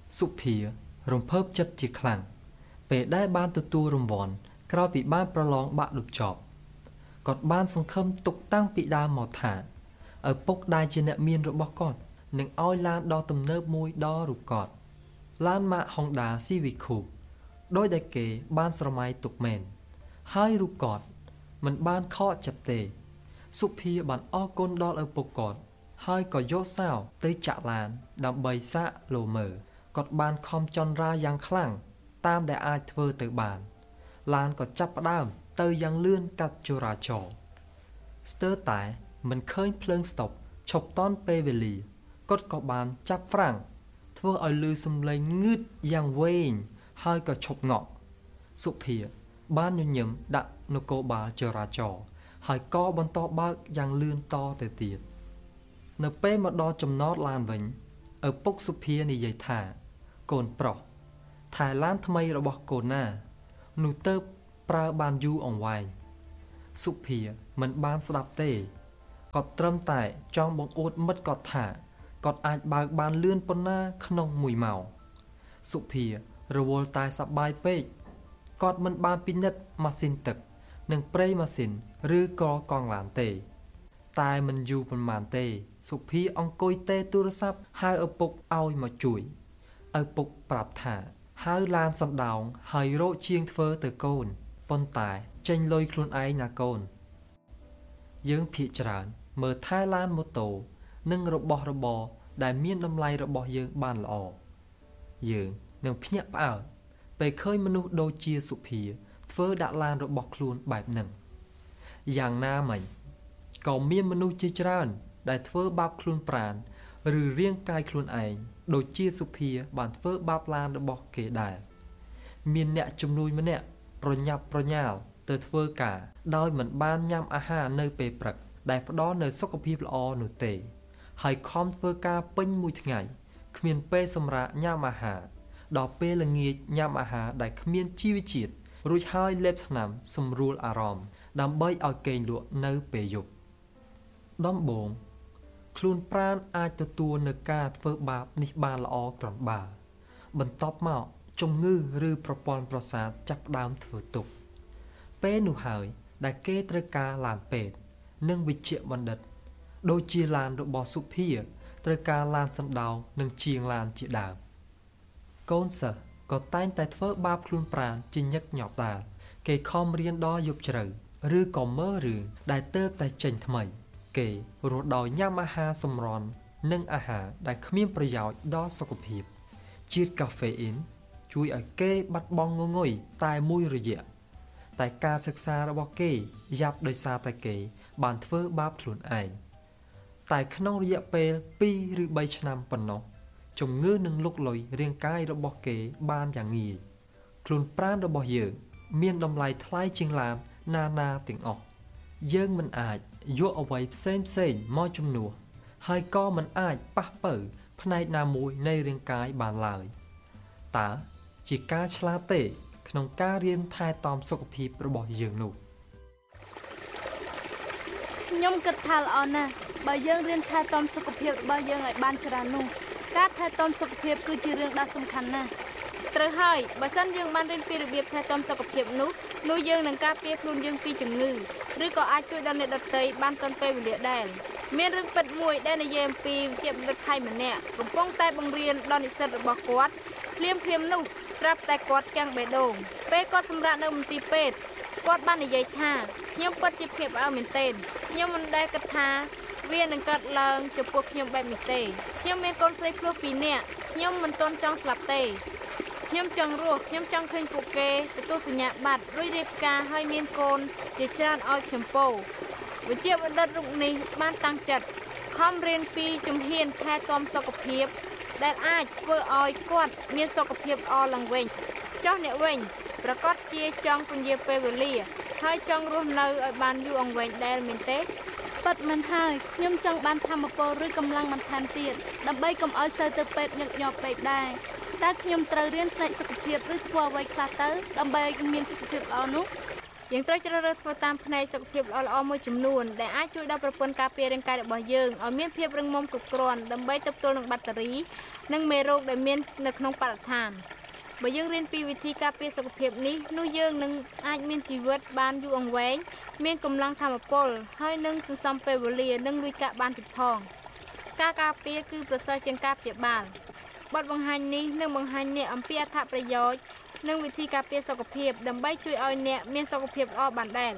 សុភារំភើបចិត្តជាខ្លាំងពេលដែលបានទទួលរង្វាន់ក្រោយពីបានប្រឡងបាក់ឌុបចប់គាត់បានសង្ឃឹមទុកតាំងពីដើមមកថាឪពុកដែលជាអ្នកមានរបស់គាត់នឹងឲ្យឡានដ៏ទំនើបមួយដល់រូបគាត់ឡានម៉ាក Honda Civic Coupe ដោយដែលគេបានស្រមៃទុកមែនហើយរូបគាត់មិនបានខកចិត្តទេសុភាបានអរគុណដល់ឪពុកគាត់ហើយក៏យកសោទៅចាក់ឡានដើម្បីសាកលោមើលគាត់បានខំចន់រាយ៉ាងខ្លាំងតាមដែលអាចធ្វើទៅបានឡានក៏ចាប់ផ្ដើមទៅយ៉ាងលឿនកាត់ចរាចរណ៍ស្ទើរតែមិនឃើញភ្លើងស្តុបឈប់តន់ពេលវេលាគាត់ក៏បានចាប់ហ្វ្រាំងធ្វើឲ្យឮសំឡេងងឺតយ៉ាងវែងហើយក៏ឈប់ងក់សុភាបានញញឹមដាក់នគរបាលចរាចរណ៍ហើយក៏បន្តបើកយ៉ាងលឿនតទៅទៀតនៅពេលមកដល់ចំណតឡានវិញឪពុកសុភានិយាយថាកូនប្រុសថែឡានថ្មីរបស់កូនណានោះទៅប្រើបានយូរអង្វែងសុភាមិនបានស្ដាប់ទេគាត់ត្រឹមតែចង់បង្អួតមិត្តគាត់ថាគាត់អាចបើកបានលឿនប៉ុណ្ណាក្នុង1ម៉ោងសុភារវល់តែសប្បាយពេកគាត់មិនបានពិនិត្យម៉ាស៊ីនទឹកនិងប្រេម៉ាស៊ីនឬក៏កង់ឡានទេតែមិនយូរប៉ុន្មានទេសុភាអង្គុយទេទូរស័ព្ទហៅឪពុកឲ្យមកជួយឪពុកប្រាប់ថាហៅឡានសំដោងហើយរកជាងធ្វើទៅកូនប៉ុន្តែចេញលុយខ្លួនឯងណាកូនយើងភាគច្រើនមើលថែឡានម៉ូតូនិងរបស់របរដែលមានតម្លៃរបស់យើងបានល្អយើងនឹងភ្ញាក់ផ្អើលពេលឃើញមនុស្សដូចជាសុភាធ្វើដាក់ឡានរបស់ខ្លួនបែបហ្នឹងយ៉ាងណាមិញក៏មានមនុស្សជាច្រើនដែលធ្វើបាបខ្លួនប្រាណឬរាងកាយខ្លួនឯងដូចជាសុភាបានធ្វើបាបឡានរបស់គេដែរមានអ្នកជំនួយម្នាក់ប្រញាប់ប្រញាល់ទៅធ្វើការដោយមិនបានញ៉ាំអាហារនៅពេលព្រឹកដែលផ្ដល់នូវសុខភាពល្អនោះទេហើយខំធ្វើការពេញមួយថ្ងៃគ្មានពេលសម្រាកញ៉ាំអាហារដល់ពេលល្ងាចញ៉ាំអាហារដែលគ្មានជីវជាតិរួចហើយលេបថ្នាំសម្រួលអារម្មណ៍ដើម្បីឲ្យគេងលក់នៅពេលយប់ដំបូងខ្លួនប្រាណអាចទទួលនៅការធ្វើបាបនេះបានល្អត្រឹមបើបន្ទាប់មកជំងឺឬប្រព័ន្ធប្រសាទចាប់ផ្ដើមធ្វើទុក្ខពេលនោះហើយដែលគេត្រូវការឡានពេទ្យនិងវិជ្ជបណ្ឌិតដូចជាឡានរបស់សុភាត្រូវការឡានសណ្ដោងនិងជាងឡានជាដើមកូនសិស្សក៏តែងតែធ្វើបាបខ្លួនប្រាណជាញឹកញាប់ដែរគេខំរៀនដល់យប់ជ្រៅឬក៏មើលរឿងដែលទើបតែចេញថ្មីគេរស់ដោយញ៉ាំអាហារសម្រន់និងអាហារដែលគ្មានប្រយោជន៍ដល់សុខភាពជាតិកាហ្វេអ៊ីនជួយឲ្យគេបាត់បង់ងងុយតែមួយរយៈតែការសិក្សារបស់គេយ៉ាប់ដោយសារតែគេបានធ្វើបាបខ្លួនឯងតែក្នុងរយៈពេល2ឬ3ឆ្នាំប៉ុណ្ណោះជំងឺនឹងលុកលុយរាងកាយរបស់គេបានយ៉ាងងាយខ្លួនប្រាណរបស់យើងមានតម្លៃថ្លៃជាងឡានណាទាំងអស់យើងមិនអាចយកអ្វីផ្សេងមកជំនួសហើយក៏មិនអាចប៉ះប៉ូវផ្នែកណាមួយនៃរាងកាយបានឡើយតើជាការឆ្លាតទេក្នុងការរៀនថែទាំសុខភាពរបស់យើងនោះខ្ញុំគិតថាល្អណាស់បើយើងរៀនថែទាំសុខភាពរបស់យើងឲ្យបានច្រើននោះការថែទាំសុខភាពគឺជារឿងដ៏សំខាន់ណាស់ត្រូវហើយបើសិនយើងបានរៀនពីរបៀបថែទាំសុខភាពនោះយើងនឹងការពារខ្លួនយើងពីជំងឺឬក៏អាចជួយដល់អ្នកដទៃបានទាន់ពេលវេលាដែរមានរឿងពិតមួយដែលនិយាយអំពីវិជ្ជាបណ្ឌិតថៃម្នាក់កំពុងតែបង្រៀនដល់និស្សិតរបស់គាត់ភ្លាមនោះស្រាប់តែគាត់កាំងបេះដូងពេលគាត់សម្រាកនៅមន្ទីរពេទ្យគាត់បាននិយាយថាខ្ញុំពិតជាភ្ញាក់ផ្អើលមែនទែនខ្ញុំមិនដែលគិតថាវានឹងកើតឡើងចំពោះខ្ញុំបែបនេះទេខ្ញុំមានកូនស្រីភ្លោះ2នាក់ខ្ញុំមិនទាន់ចង់ស្លាប់ទេខ្ញុំចង់រស់ខ្ញុំចង់ឃើញពួកគេទទួលសញ្ញាបត្ររួចរៀបការឲ្យមានកូនជាច្រើនឲ្យខ្ញុំពោវិជ្ជាបណ្ឌិតរូបនេះបានតាំងចិត្តខំរៀនពីជំហានថែទាំសុខភាពដែលអាចធ្វើឲ្យគាត់មានសុខភាពល្អឡើងវិញចុះអ្នកវិញប្រកាសជាចង់ពន្យាពេលវេលាហើយចង់រស់នៅឲ្យបានយូរអង្វែងដែរមែនទេពិតមែនហើយខ្ញុំចង់បានធម៌ពលឬកម្លាំងបន្ថែមទៀតដើម្បីកុំឲ្យសូវទៅពេទ្យញឹកញាប់ពេកដែរតែខ្ញុំត្រូវរៀនផ្នែកសុខភាពឬធ្វើអ្វីខ្លះទៅដើម្បីឲ្យមានសុខភាពល្អនោះយើងត្រូវជ្រើសរើសធ្វើតាមផ្នែកសុខភាពល្អៗមួយចំនួនដែលអាចជួយដល់ប្រព័ន្ធការពាររាងកាយរបស់យើងឲ្យមានភាពរឹងមាំគ្រប់គ្រាន់ដើម្បីទប់ទល់នឹងបាក់តេរីនិងមេរោគដែលមាននៅក្នុងបរិស្ថានបើយើងរៀនពីវិធីការពារសុខភាពនេះនោះយើងនឹងអាចមានជីវិតបានយូរអង្វែងមានកម្លាំងថាមពលហើយនឹងសន្សំពេលវេលានិងលុយកាក់បានទៀតផងការការពារគឺប្រសើរជាងការព្យាបាលបទបង្ហាញនេះនឹងបង្ហាញអ្នកអំពីអត្ថប្រយោជន៍និងវិធីការពារសុខភាពដើម្បីជួយឲ្យអ្នកមានសុខភាពល្អបានដែរ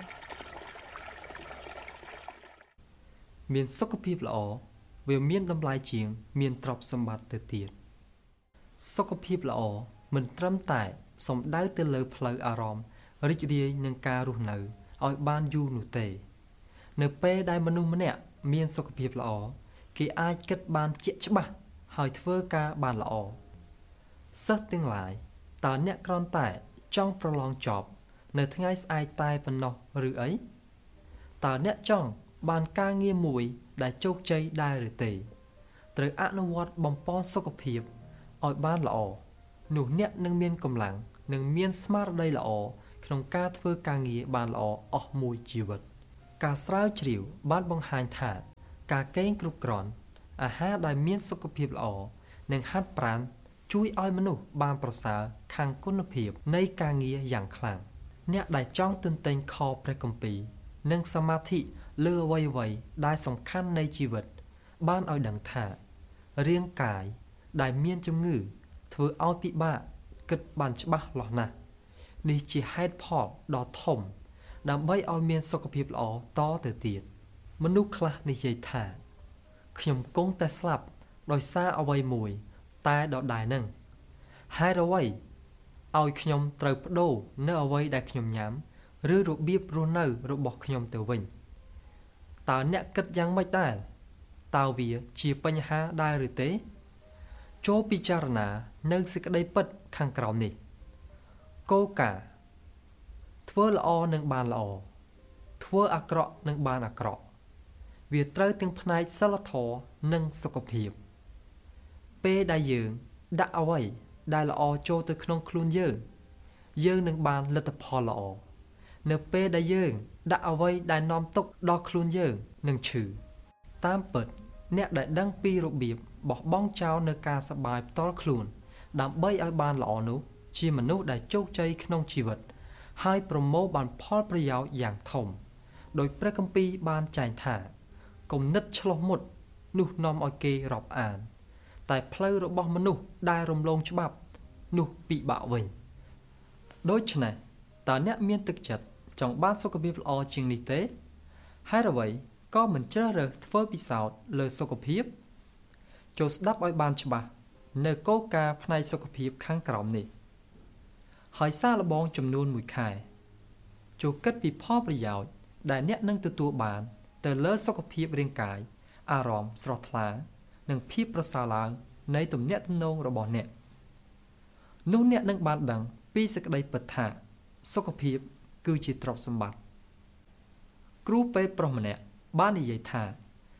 មានសុខភាពល្អវាមានតម្លៃជាងមានទ្រព្យសម្បត្តិទៅទៀតសុខភាពល្អមិនត្រឹមតែសំដៅទៅលើផ្លូវអារម្មណ៍រីករាយនឹងការរស់នៅឲ្យបានយូរនោះទេនៅពេលដែលមនុស្សម្នាក់មានសុខភាពល្អគេអាចគិតបានជាក់ច្បាស់ហើយធ្វើការបានល្អសិស្សទាំងឡាយតើអ្នកគ្រាន់តែចង់ប្រឡងចប់នៅថ្ងៃស្អែកតែប៉ុណ្ណោះឬអីតើអ្នកចង់បានការងារមួយដែលជោគជ័យដែរឬទេត្រូវអនុវត្តបំពន់សុខភាពឲ្យបានល្អនោះអ្នកនឹងមានកម្លាំងនិងមានស្មារតីល្អក្នុងការធ្វើការងារបានល្អអស់មួយជីវិតការស្រាវជ្រាវបានបង្ហាញថាការគេងគ្រប់គ្រាន់អាហារដែលមានសុខភាពល្អនិងហាត់ប្រាណជួយឲ្យមនុស្សបានប្រសើរខាងគុណភាពនៃការងារយ៉ាងខ្លាំងអ្នកដែលចង់ទន្ទេញខព្រះគម្ពីរនិងសមាធិលើអ្វីៗដែលសំខាន់នៃជីវិតបានឲ្យដឹងថារាងកាយដែលមានជំងឺធ្វើឲ្យពិបាកគិតបានច្បាស់លាស់ណាស់នេះជាហេតុផលដ៏ធំដើម្បីឲ្យមានសុខភាពល្អតទៅទៀតមនុស្សខ្លះនិយាយថាខ្ញុំគង់តែស្លាប់ដោយសារអ្វីមួយតែដដែលនឹងហេតុអ្វីឲ្យខ្ញុំត្រូវបដូរនៅអ្វីដែលខ្ញុំញ៉ាំឬរបៀបរស់នៅរបស់ខ្ញុំទៅវិញតើអ្នកគិតយ៉ាងម៉េចដែរតើវាជាបញ្ហាដែរឬទេចូលពិចារណានៅសេចក្តីពិតខាងក្រោមនេះកូកាធ្វើល្អនឹងបានល្អធ្វើអាក្រក់នឹងបានអាក្រក់វាត្រូវទាំងផ្នែកសិលធម៌និងសុខភាពពេលដែលយើងដាក់អ្វីដែលល្អចូលទៅក្នុងខ្លួនយើងនឹងបានលទ្ធផលល្អនៅពេលដែលយើងដាក់អ្វីដែលនាំទុក្ខដល់ខ្លួនយើងនឹងឈឺតាមពិតអ្នកដែលដឹងពីរបៀបបោះបង់ចោលនៅការសប្បាយផ្ទាល់ខ្លួនដើម្បីឲ្យបានល្អនោះជាមនុស្សដែលជោគជ័យក្នុងជីវិតហើយប្រមូលបានផលប្រយោជន៍យ៉ាងធំដោយព្រះគម្ពីរបានចែងថាគំនិតឆ្លោះមុតនោះនាំឲ្យគេរាប់អានតែផ្លូវរបស់មនុស្សដែលរំលងច្បាប់នោះពិបាកវិញដូច្នេះតើអ្នកមានទឹកចិត្តចង់បានសុខភាពល្អជាងនេះទេហើយអ្វីក៏មិនជ្រើសរើសធ្វើពិសោធន៍លើសុខភាពចូលស្ដាប់ឲ្យបានច្បាស់នៅគោលការណ៍ផ្នែកសុខភាពខាងក្រោមនេះហើយសារល្បងចំនួន1ខែចូលគិតពីផលប្រយោជន៍ដែលអ្នកនឹងទទួលបានទៅលើសុខភាពរាងកាយអារម្មណ៍ស្រស់ថ្លានិងភាពប្រសើរឡើងនៃទំនាក់ទំនងរបស់អ្នកនោះអ្នកនឹងបានដឹងពីសេចក្តីពិតថាសុខភាពគឺជាទ្រព្យសម្បត្តិគ្រូពេទ្យប្រុសម្នាក់បាននិយាយថា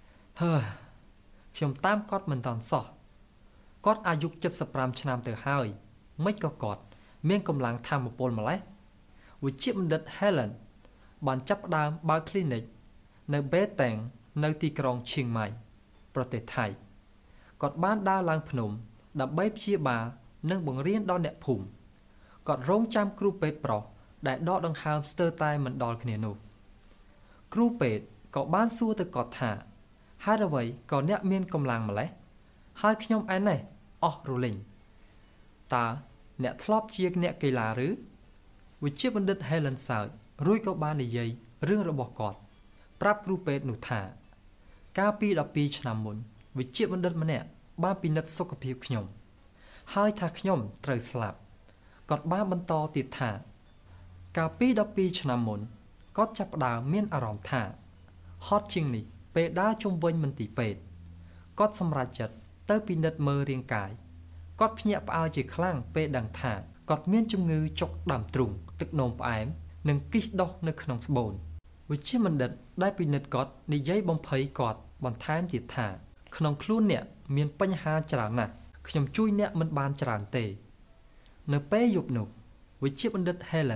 ខ្ញុំតាមគាត់មិនតាន់សោះគាត់អាយុ75ឆ្នាំទៅហើយមិនក៏គាត់មានកម្លាំងធម៌ពលម្លេះវិជ្ជបណ្ឌិត Helen បានចាប់ផ្ដើមបើក clinic នៅ Beteng នៅទីក្រុងឈៀងម៉ៃប្រទេសថៃគាត់បានដើរឡើងភ្នំដើម្បីព្យាបាលនិងបង្រៀនដល់អ្នកភូមិគាត់រងចាំគ្រូពេទ្យប្រុសដែលដកដង្ហើមស្ទើរតែមិនដល់គ្នានោះគ្រូពេទ្យក៏បានសួរទៅគាត់ថាហេតុអ្វីក៏អ្នកមានកម្លាំងម្លេះហើយខ្ញុំឯនេះអស់រលីងតើអ្នកធ្លាប់ជាអ្នកកីឡាឬវិជ្ជាបណ្ឌិត Helen សើចរួចក៏បាននិយាយរឿងរបស់គាត់ប្រាប់គ្រូពេទ្យនោះថាកាលពី12ឆ្នាំមុនវិជ្ជាបណ្ឌិតម្នាក់បានពិនិត្យសុខភាពខ្ញុំហើយថាខ្ញុំត្រូវស្លាប់គាត់បានបន្តទៀតថាកាលពី12ឆ្នាំមុនគាត់ចាប់ផ្ដើមមានអារម្មណ៍ថាហត់ជាងនេះពេលដើរជុំវិញមន្ទីរពេទ្យគាត់សម្រេចចិត្តទៅពិនិត្យមើលរាងកាយគាត់ភ្ញាក់ផ្អើលជាខ្លាំងពេលដឹងថាគាត់មានជំងឺចុកដើមទ្រូងទឹកនោមផ្អែមនិងគិះដុះនៅក្នុងស្បូនវិជ្ជាបណ្ឌិតដែលពិនិត្យគាត់និយាយបំភ័យគាត់បន្ថែមទៀតថាក្នុងខ្លួនអ្នកមានបញ្ហាច្រើនណាស់ខ្ញុំជួយអ្នកមិនបានច្រើនទេនៅពេលយប់នោះវិជ្ជាបណ្ឌិត Helen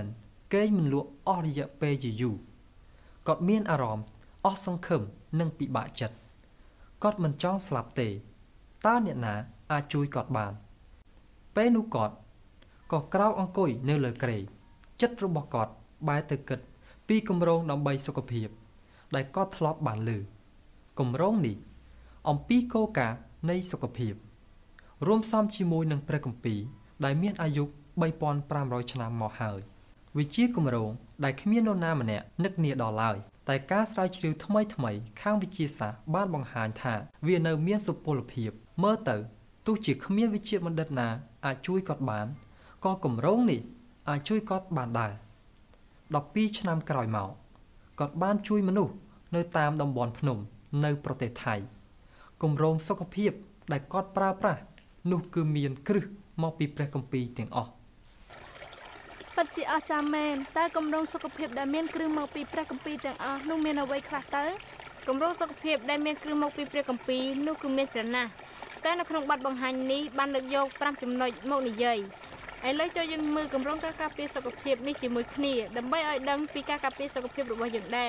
គេងមិនលក់អស់រយៈពេលយូរគាត់មានអារម្មណ៍អស់សង្ឃឹមនិងពិបាកចិត្តគាត់មិនចង់ស្លាប់ទេតើអ្នកណាអាចជួយគាត់បានពេលនោះគាត់ក៏ក្រោកអង្គុយនៅលើគ្រែចិត្តរបស់គាត់បែរទៅគិតពីគម្រោងដើម្បីសុខភាពដែលគាត់ធ្លាប់បានលើគម្រោងនេះអំពីគោលការណ៍នៃសុខភាពរួមផ្សំជាមួយនឹងព្រះគម្ពីរដែលមានអាយុ3500ឆ្នាំមកហើយវាជាគម្រោងដែលគ្មាននរណាម្នាក់នឹកនាដល់ឡើយតែការស្រាវជ្រាវថ្មីខាងវិទ្យាសាស្ត្របានបង្ហាញថាវានៅមានសុពលភាពមើលទៅទោះជាគ្មានវិជ្ជាបណ្ឌិតណាអាចជួយគាត់បានក៏គម្រោងនេះអាចជួយគាត់បានដែរ12ឆ្នាំក្រោយមកគាត់បានជួយមនុស្សនៅតាមតំបន់ភ្នំនៅប្រទេសថៃគម្រោងសុខភាពដែលគាត់ប្រើប្រាស់នោះគឺមានគ្រឹះមកពីព្រះគម្ពីរទាំងអស់ពិតជាអស្ចារ្យមែនតើគម្រោងសុខភាពដែលមានគ្រឹះមកពីព្រះគម្ពីរទាំងអស់នោះមានអ្វីខ្លះទៅគម្រោងសុខភាពដែលមានគ្រឹះមកពីព្រះគម្ពីរនោះគឺមានច្រើនណាស់តែនៅក្នុងបទបង្ហាញនេះបានលើកយក5ចំណុចមកនិយាយឥឡូវចូលយើងមើលគម្រោងការការពារសុខភាពនេះជាមួយគ្នាដើម្បីឲ្យដឹងពីការការពារសុខភាពរបស់យើងដែរ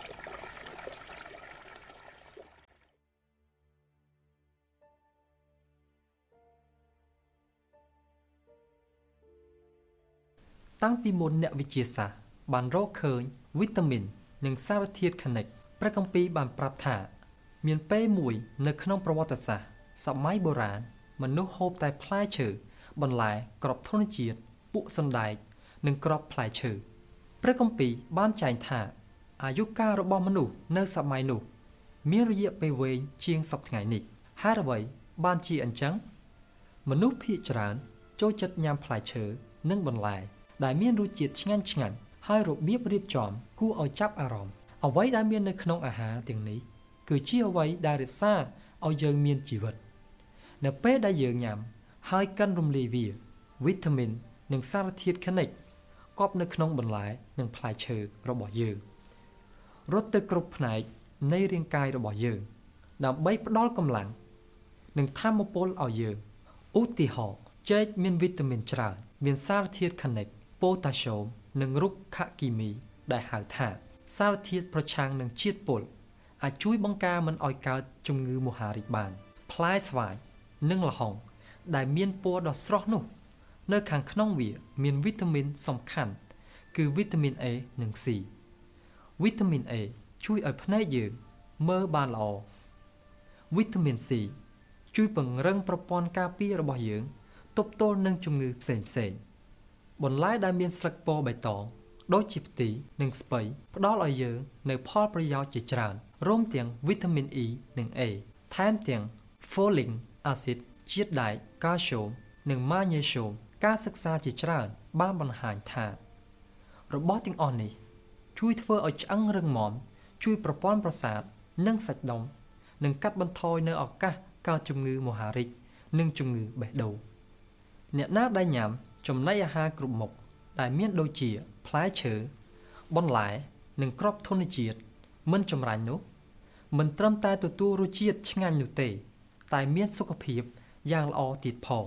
តាំងពីមុនអ្នកវិទ្យាសាស្ត្របានរកឃើញវីតាមីននិងសារធាតុខនិកព្រះគម្ពីរបានប្រាប់ថាមានពេលមួយនៅក្នុងប្រវត្តិសាស្ត្រសម័យបុរាណមនុស្សហូបតែផ្លែឈើបន្លែគ្រាប់ធញ្ញជាតិពួកសណ្ដែកនិងគ្រាប់ផ្លែឈើព្រះគម្ពីរបានចែងថាអាយុកាលរបស់មនុស្សនៅសម័យនោះមានរយៈពេលវែងជាងសប្តាហ៍ថ្ងៃនេះហេតុអ្វីបានជាអញ្ចឹងមនុស្សភាគច្រើនចូលចិត្តញ៉ាំផ្លែឈើនិងបន្លែដែលមានរសជាតិឆ្ងាញ់ហើយរបៀបរៀបចំគួរឲ្យចាប់អារម្មណ៍អ្វីដែលមាននៅក្នុងអាហារទាំងនេះគឺជាអ្វីដែលរក្សាឲ្យយើងមានជីវិតនៅពេលដែលយើងញ៉ាំហើយកិនរំលាយវាវីតាមីននិងសារធាតុខនិកកប់នៅក្នុងបន្លែនិងផ្លែឈើរបស់យើងរត់ទៅគ្រប់ផ្នែកនៃរាងកាយរបស់យើងដើម្បីផ្ដល់កម្លាំងនិងថាមពលឲ្យយើងឧទាហរណ៍ចេកមានវីតាមីនច្រើនមានសារធាតុខនិកប៉ូតាស្យូមនិងរុក្ខគីមីដែលហៅថាសារធាតុប្រឆាំងនឹងជាតិពុលអាចជួយបង្ការមិនឲ្យកើតជំងឺមហារីកបានផ្លែស្វាយនិងល្ហុងដែលមានពណ៌ដ៏ស្រស់នោះនៅខាងក្នុងវាមានវីតាមីនសំខាន់គឺវីតាមីន A និង C វីតាមីន A ជួយឲ្យភ្នែកយើងមើលបានល្អវីតាមីន C ជួយពង្រឹងប្រព័ន្ធការពាររបស់យើងទប់ទល់នឹងជំងឺផ្សេងៗបន្លែដែលមានស្លឹកពណ៌បៃតងដូចជាផ្ទីនិងស្ពៃផ្ដល់ឲ្យយើងនូវផលប្រយោជន៍ជាច្រើនរួមទាំងវីតាមីន E និង A ថែមទាំង folic acid ជាតិដែកកាល់ស្យូមនិងម៉ាញ៉េស្យូមការសិក្សាជាច្រើនបានបង្ហាញថារបស់ទាំងអស់នេះជួយធ្វើឲ្យឆ្អឹងរឹងមាំជួយប្រព័ន្ធប្រសាទនិងសាច់ដុំនិងកាត់បន្ថយនៅឱកាសកើតជំងឺមហារីកនិងជំងឺបេះដូងអ្នកណាដែលញ៉ាំចំណីអាហារគ្រប់មុខដែលមានដូចជាផ្លែឈើបន្លែនិងគ្រាប់ធញ្ញជាតិមិនចម្រាញ់នោះមិនត្រឹមតែទទួលរសជាតិឆ្ងាញ់នោះទេតែមានសុខភាពយ៉ាងល្អទៀតផង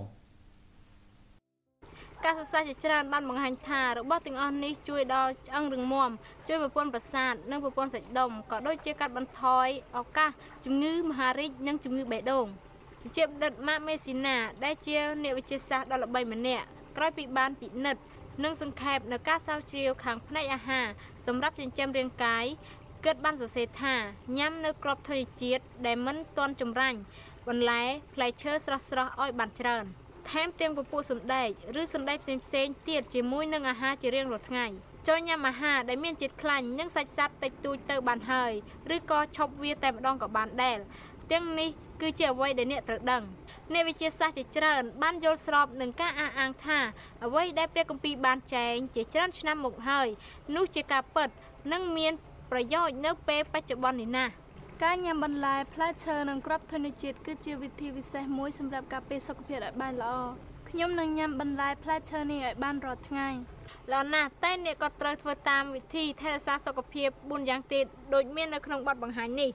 ការសិក្សាជាច្រើនបានបង្ហាញថារបស់ទាំងអស់នេះជួយដល់ឆ្អឹងរឹងមាំជួយប្រព័ន្ធប្រសាទនិងប្រព័ន្ធសាច់ដុំក៏ដូចជាកាត់បន្ថយឱកាសជំងឺមហារីកនិងជំងឺបេះដូងជាបណ្ឌិតម៉ាក់មេស៊ីណាដែលជាអ្នកវិទ្យាសាស្ត្រដ៏ល្បីម្នាក់ក្រោយពីបានពិនិត្យនិងសង្ខេបនៅការស្រាវជ្រាវខាងផ្នែកអាហារសម្រាប់ចិញ្ចឹមរាងកាយគិតបានសរសេរថាញ៉ាំនៅគ្រាប់ធញ្ញជាតិដែលមិនទាន់ចម្រាញ់បន្លែផ្លែឈើស្រស់ៗឲ្យបានច្រើនថែមទាំងពពួកសណ្ដែកឬសណ្ដែកផ្សេងៗទៀតជាមួយនឹងអាហារជារៀងរាល់ថ្ងៃចូលញ៉ាំអាហារដែលមានជាតិខ្លាញ់និងសាច់សត្វតិចតួចទៅបានហើយឬក៏ឈប់វាតែម្ដងក៏បានដែរទាំងនេះគឺជាអ្វីដែលអ្នកត្រូវដឹងអ្នកវិទ្យាសាស្ត្រជាច្រើនបានយល់ស្របនឹងការអះអាងថាអ្វីដែលព្រះគម្ពីរបានចែងជាច្រើនឆ្នាំមកហើយនោះជាការពិតនិងមានប្រយោជន៍នៅពេលបច្ចុប្បន្ននេះណាការញ៉ាំបន្លែផ្លែឈើនិងគ្រាប់ធញ្ញជាតិគឺជាវិធីពិសេសមួយសម្រាប់ការពារសុខភាពឲ្យបានល្អខ្ញុំនឹងញ៉ាំបន្លែផ្លែឈើនេះឲ្យបានរាល់ថ្ងៃល្អណាស់តែអ្នកក៏ត្រូវធ្វើតាមវិធីថែរក្សាសុខភាព4យ៉ាងទៀតដូចមាននៅក្នុងបទបង្ហាញនេះ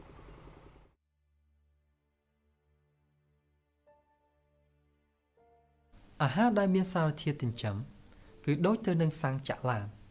អាហារដែលមានសារធាតុចិញ្ចឹមគឺដូចទៅនឹងសាំងចាក់ឡាន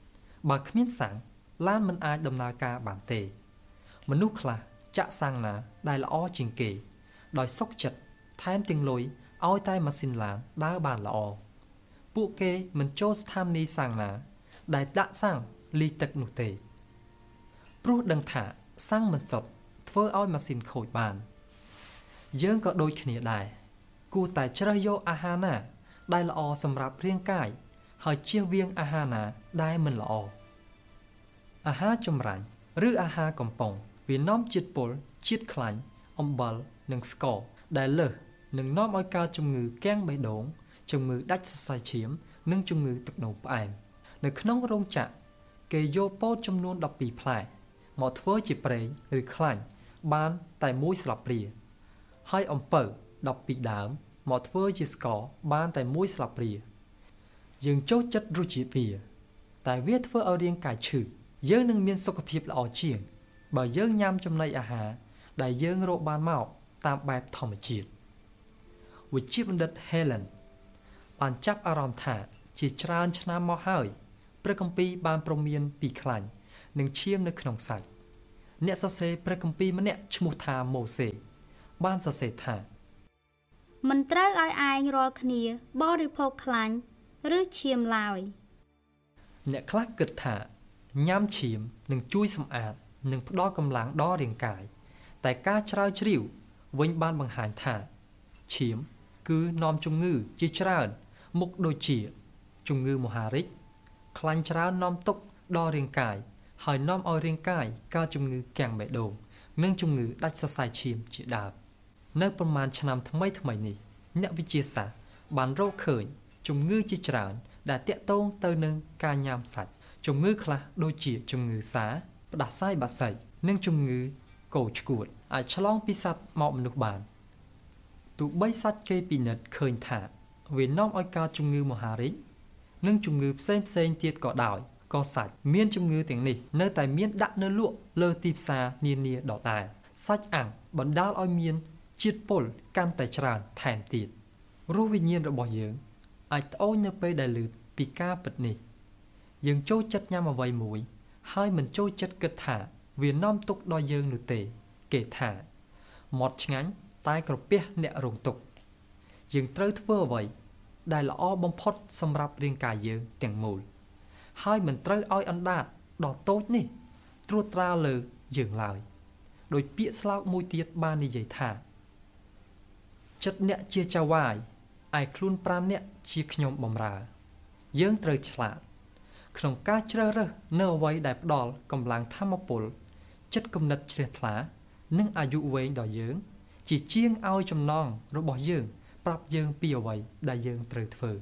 បើគ្មានសាំងឡានមិនអាចដំណើរការបានទេមនុស្សខ្លះចាក់សាំងណាដែលល្អជាងគេដោយសុខចិត្តថែមទាំងលុយឲ្យតែម៉ាស៊ីនឡានដើរបានល្អពួកគេមិនចូលស្ថានីយ៍សាំងណាដែលដាក់សាំងលីទឹកនោះទេព្រោះដឹងថាសាំងមិនសុទ្ធធ្វើឲ្យម៉ាស៊ីនខូចបានយើងក៏ដូចគ្នាដែរគួរតែជ្រើសយកអាហារណាដែលល្អសម្រាប់រាងកាយហើយជៀសវាងអាហារណាដែលមិនល្អអាហារចម្រាញ់ឬអាហារកំប៉ុងវានាំជាតិពុលជាតិខ្លាញ់អំបិលនិងស្ករដែលលើសនឹងនាំឲ្យកើតជំងឺគាំងបេះដូងជំងឺដាច់សរសៃឈាមនិងជំងឺទឹកនោមផ្អែមនៅក្នុងរោងចក្រគេយកពោតចំនួន12ផ្លែមកធ្វើជាប្រេងឬខ្លាញ់បានតែ1ស្លាបព្រាហើយអំពៅ12ដើមមកធ្វើជាស្ករបានតែ1ស្លាបព្រាយើងចូលចិត្តរសជាតិវាតែវាធ្វើឲ្យរាងកាយឈឺយើងនឹងមានសុខភាពល្អជាងបើយើងញ៉ាំចំណីអាហារដែលយើងរកបានមកតាមបែបធម្មជាតិវិជ្ជាបណ្ឌិត Helen បានចាប់អារម្មណ៍ថាជាច្រើនឆ្នាំមកហើយព្រះគម្ពីរបានព្រមានពីខ្លាញ់និងឈាមនៅក្នុងសាច់អ្នកសរសេរព្រះគម្ពីរម្នាក់ឈ្មោះថាម៉ូសេបានសរសេរថាមិនត្រូវឲ្យឯងរាល់គ្នាបរិភោគខ្លាញ់ឬឈាមឡើយអ្នកខ្លះគិតថាញ៉ាំឈាមនឹងជួយសម្អាតនិងផ្ដល់កម្លាំងដល់រាងកាយតែការជ្រាវជ្រាវវិញបានបង្ហាញថាឈាមគឺនាំជំងឺជាច្រើនមុខដូចជាជំងឺមហារីកខ្លាញ់ច្រើននាំទុក្ខដល់រាងកាយហើយនាំឲ្យរាងកាយកើតជំងឺគាំងបេះដូងនិងជំងឺដាច់សរសៃឈាមជាដើមនៅប្រមាណឆ្នាំថ្មីនេះអ្នកវិទ្យាសាស្ត្របានរកឃើញជំងឺជាច្រើនដែលទាក់ទងទៅនឹងការញ៉ាំសាច់ជំងឺខ្លះដូចជាជំងឺសាផ្ដាសាយបាសីនិងជំងឺកោឆ្កួតអាចឆ្លងពីសត្វមកមនុស្សបានទោះបីសាច់គេពិនិត្យឃើញថាវានាំឲ្យកើតជំងឺមហារីកនិងជំងឺផ្សេងទៀតក៏ដោយក៏សាច់មានជំងឺទាំងនេះនៅតែមានដាក់នៅលក់លើទីផ្សារនានាដដែលសាច់អាំងបណ្ដាលឲ្យមានជាតិពុលកាន់តែច្រើនថែមទៀតរសវិញ្ញាណរបស់យើងអាចត្អូញនៅពេលដែលឮពីការពិតនេះយើងចូលចិត្តញ៉ាំអ្វីមួយហើយមិនចូលចិត្តគិតថាវានាំទុក្ខដល់យើងនោះទេគេថាមាត់ឆ្ងាញ់តែក្រពះអ្នករងទុក្ខយើងត្រូវធ្វើអ្វីដែលល្អបំផុតសម្រាប់រាងកាយយើងទាំងមូលហើយមិនត្រូវឲ្យអណ្ដាតដ៏តូចនេះត្រួតត្រាលើយើងឡើយដោយពាក្យស្លោកមួយទៀតបាននិយាយថាចិត្តអ្នកជាចៅហ្វាយឯខ្លួនប្រាណអ្នកជាខ្ញុំបម្រើយើងត្រូវឆ្លាតក្នុងការជ្រើសរើសនៅអ្វីដែលផ្ដល់កម្លាំងធម៌ពលចិត្តគំនិតជ្រះថ្លានិងអាយុវែងដល់យើងជាជាងឲ្យចំណងរបស់យើងប្រាប់យើងពីអ្វីដែលយើងត្រូវធ្វើ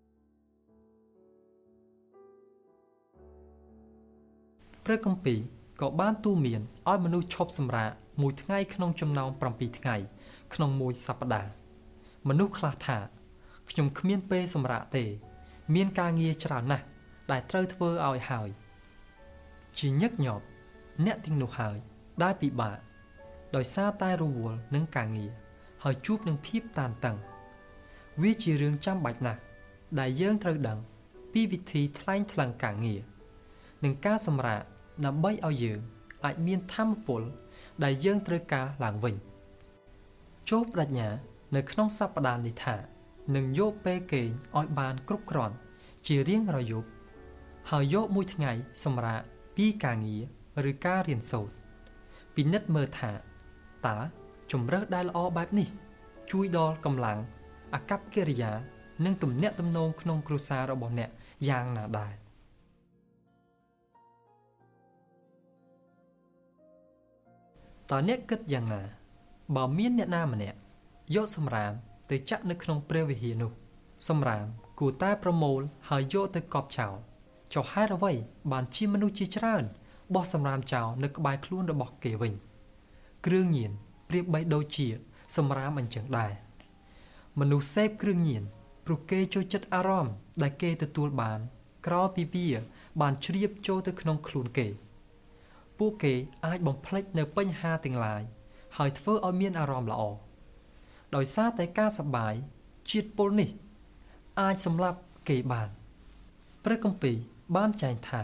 ព្រះគម្ពីរក៏បានទូន្មានឲ្យមនុស្សឈប់សម្រាកមួយថ្ងៃក្នុងចំណោម7ថ្ងៃក្នុងមួយសប្តាហ៍មនុស្សខ្លះថាខ្ញុំគ្មានពេលសម្រាកទេមានការងារច្រើនណាស់ដែលត្រូវធ្វើឲ្យហើយជាញឹកញាប់អ្នកទាំងនោះហើយដែលពិបាកដោយសារតែរវល់នឹងការងារហើយជួបនឹងភាពតានតឹងវាជារឿងចាំបាច់ណាស់ដែលយើងត្រូវដឹងពីវិធីថ្លែងថ្លឹងការងារនិងការសម្រាកដើម្បីឲ្យយើងអាចមានថាមពលដែលយើងត្រូវការឡើងវិញចូលបញ្ញានៅក្នុងសប្តាហ៍នេះថានឹងយកពេលគេងឲ្យបានគ្រប់គ្រាន់ជារៀងរាល់យប់ហើយយកមួយថ្ងៃសម្រាកពីការងារឬការរៀនសូត្រពិនិត្យមើលថាតើជំរើសដែលល្អបែបនេះជួយដល់កម្លាំងអាកប្បកិរិយានិងទំនាក់ទំនងក្នុងគ្រួសាររបស់អ្នកយ៉ាងណាដែរតើអ្នកគិតយ៉ាងណាបើមានអ្នកណាម្នាក់យកសម្រាមទៅចាក់នៅក្នុងព្រះវិហារនោះសម្រាមគួរតែប្រមូលហើយយកទៅកប់ចោលចុះហេតុអ្វីបានជាមនុស្សជាច្រើនបោះសម្រាមចោលនៅក្បែរខ្លួនរបស់គេវិញគ្រឿងញៀនប្រៀបបីដូចជាសម្រាមអញ្ចឹងដែរមនុស្សសេពគ្រឿងញៀនព្រោះគេចូលចិត្តអារម្មណ៍ដែលគេទទួលបានក្រោយពីវាបានជ្រាបចូលទៅក្នុងខ្លួនគេពួកគេអាចបំភ្លេចនៅបញ្ហាទាំងឡាយហើយធ្វើឲ្យមានអារម្មណ៍ល្អដោយសារតែការសប្បាយជាតិពុលនេះអាចសម្លាប់គេបានព្រះគម្ពីរបានចែងថា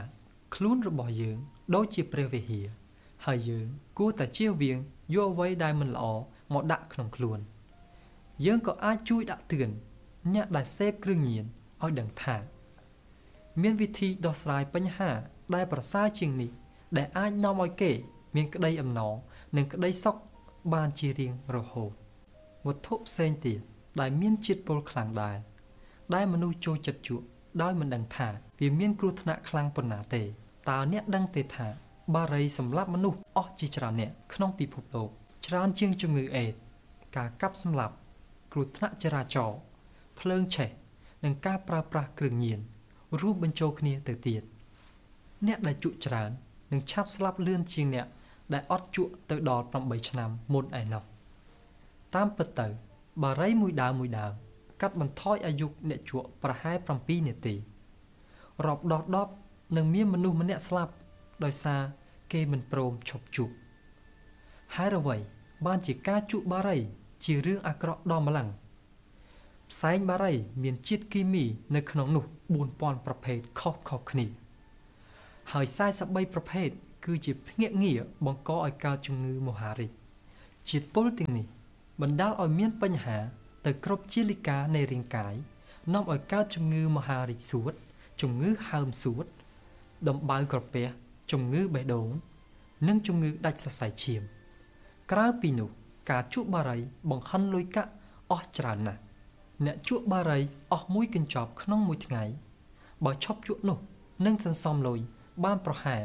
ខ្លួនរបស់យើងដូចជាព្រះវិហារហើយយើងគួរតែជៀសវាងយកអ្វីដែលមិនល្អមកដាក់ក្នុងខ្លួនយើងក៏អាចជួយដាក់ទឿនអ្នកដែលសេពគ្រឿងញៀនឲ្យដឹងថាមានវិធីដោះស្រាយបញ្ហាដែលប្រសើរជាងនេះដែលអាចនាំឲ្យគេមានក្តីអំណរនិងក្តីសុខបានជារៀងរហូតវត្ថុផ្សេងទៀតដែលមានជាតិពុលខ្លាំងដែលមនុស្សចូលចិត្តជក់ដោយមិនដឹងថាវាមានគ្រោះថ្នាក់ខ្លាំងប៉ុណ្ណាទេតើអ្នកដឹងទេថាបារីសម្លាប់មនុស្សអស់ជាច្រើនអ្នកក្នុងពិភពលោកច្រើនជាងជំងឺអេដស៍ការកាប់សម្លាប់គ្រោះថ្នាក់ចរាចរណ៍ភ្លើងឆេះនិងការប្រើប្រាស់គ្រឿងញៀនរួមបញ្ចូលគ្នាទៅទៀតអ្នកដែលជក់ច្រើននឹងឆាប់ស្លាប់លឿនជាងអ្នកដែលអត់ជក់ទៅដល់8ឆ្នាំមុនឯណោះតាមពិតទៅបារីមួយដើមកាត់បន្ថយអាយុអ្នកជក់ប្រហែល7នាទីរាប់ដបនឹងមានមនុស្សម្នាក់ស្លាប់ដោយសារគេមិនព្រមឈប់ជក់ហើយអ្វីបានជាការជក់បារីជារឿងអាក្រក់ដល់ម្លឹងផ្សែងបារីមានជាតិគីមីនៅក្នុងនោះ 4000 ប្រភេទខុសៗគ្នាហើយ43ប្រភេទគឺជាភ្នាក់ងារបង្កឲ្យកើតជំងឺមហារីកជាតិពុលទាំងនេះបណ្ដាលឲ្យមានបញ្ហាទៅគ្រប់ជាលិកានៃរាងកាយនាំឲ្យកើតជំងឺមហារីកសួតជំងឺហើមសួតដំបៅក្រពះជំងឺបេះដូងនិងជំងឺដាច់សរសៃឈាមក្រៅពីនោះការជក់បារីបង្ហិនលុយកាក់អស់ច្រើនណាស់អ្នកជក់បារីអស់មួយកញ្ចប់ក្នុងមួយថ្ងៃបើឈប់ជក់នោះនឹងសន្សំលុយបានប្រហែល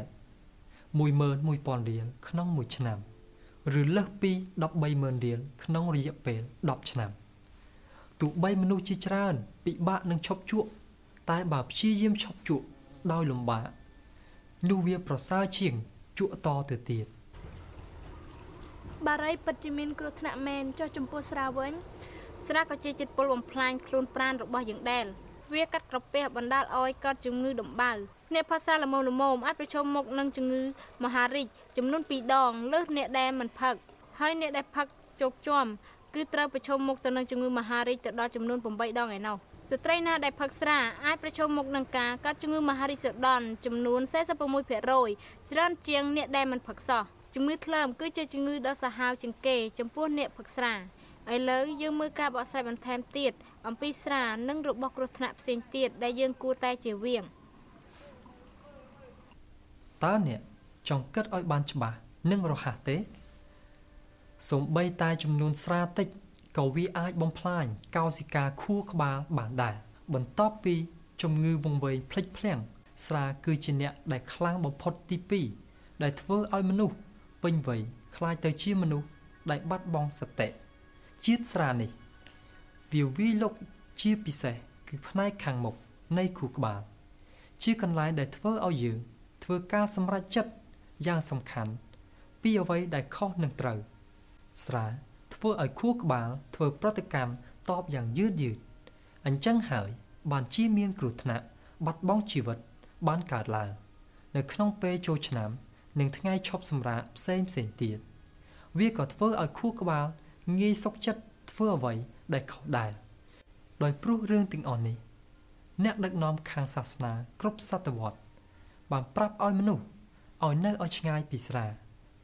11,000 រៀលក្នុងមួយឆ្នាំឬលើសពី 13,000 រៀលក្នុងរយៈពេល10ឆ្នាំទោះបីមនុស្សជាច្រើនពិបាកនឹងឈប់ជក់តែបើព្យាយាមឈប់ជក់ដោយលំបាកនោះវាប្រសើរជាងជក់តទៅទៀតបារីពិតជាមានគ្រោះថ្នាក់មែនចុះចំពោះស្រាវិញស្រាក៏ជាជាតិពុលបំផ្លាញខ្លួនប្រាណរបស់យើងដែរវាកាត់ក្រពះបណ្ដាលឲ្យកើតជំងឺដំបៅអ្នកផឹកស្រាល្មមអាចប្រឈមមុខនឹងជំងឺមហារីកចំនួន2ដងលើសអ្នកដែលមិនផឹកហើយអ្នកដែលផឹកជោគជាំគឺត្រូវប្រឈមមុខទៅនឹងជំងឺមហារីកទៅដល់ចំនួន8ដងឯណោះស្ត្រីណាដែលផឹកស្រាអាចប្រឈមមុខនឹងការកើតជំងឺមហារីកសូដនចំនួន 46% ច្រើនជាងអ្នកដែលមិនផឹកសោះជំងឺថ្លើមគឺជាជំងឺដ៏សាហាវជាងគេចំពោះអ្នកផឹកស្រាឥឡូវយើងមើលការបកស្រាយបន្ថែមទៀតអំពីស្រានិងរបស់គ្រោះថ្នាក់ផ្សេងទៀតដែលយើងគួរតែជៀសវាងតើអ្នកចង់គិតឲ្យបានច្បាស់និងរហ័សទេសូម្បីតែចំនួនស្រាតិចក៏វាអាចបំផ្លាញកោសិកាខួរក្បាលបានដែរបន្ទាប់ពីជំងឺវង្វេងភ្លេចភ្លាំងស្រាគឺជាអ្នកដែលខ្លាំងបំផុតទី2ដែលធ្វើឲ្យមនុស្សពេញវ័យក្លាយទៅជាមនុស្សដែលបាត់បង់សតិជាតិស្រានេះវាវាយលុកជាពិសេសគឺផ្នែកខាងមុខនៃខួរក្បាលជាកន្លែងដែលធ្វើឲ្យយើងធ្វើការសម្រេចចិត្តយ៉ាងសំខាន់ពីអ្វីដែលខុសនិងត្រូវស្រាធ្វើឲ្យខួរក្បាលធ្វើប្រតិកម្មតបយ៉ាងយឺតអញ្ចឹងហើយបានជាមានគ្រោះថ្នាក់បាត់បង់ជីវិតបានកើតឡើងនៅក្នុងពេលចូលឆ្នាំនិងថ្ងៃឈប់សម្រាកផ្សេងទៀតវាក៏ធ្វើឲ្យខួរក្បាលងាយសុខចិត្តធ្វើអ្វីដែលខុសដែរដោយព្រោះរឿងទាំងអស់នេះអ្នកដឹកនាំខាងសាសនាគ្រប់សតវត្សបានប្រាប់ឲ្យមនុស្សឲ្យនៅឲ្យឆ្ងាយពីស្រា